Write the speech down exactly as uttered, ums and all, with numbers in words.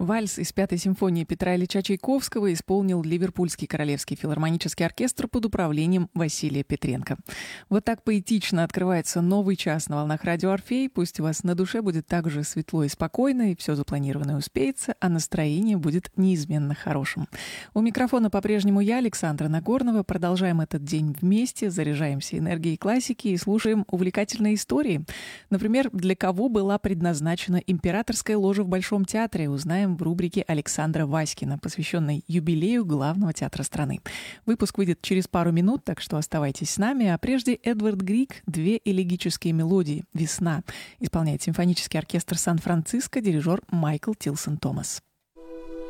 Вальс из Пятой симфонии Петра Ильича Чайковского исполнил Ливерпульский королевский филармонический оркестр под управлением Василия Петренко. Вот так поэтично открывается новый час на волнах радио Орфей. Пусть у вас на душе будет так же светло и спокойно, и все запланированное успеется, а настроение будет неизменно хорошим. У микрофона по-прежнему я, Александра Нагорнова. Продолжаем этот день вместе, заряжаемся энергией классики и слушаем увлекательные истории. Например, для кого была предназначена императорская ложа в Большом театре, узнаем в рубрике Александра Васькина, посвященной юбилею главного театра страны. Выпуск выйдет через пару минут, так что оставайтесь с нами. А прежде Эдвард Григ «Две элегические мелодии. Весна». Исполняет симфонический оркестр Сан-Франциско, дирижер Майкл Тилсон Томас.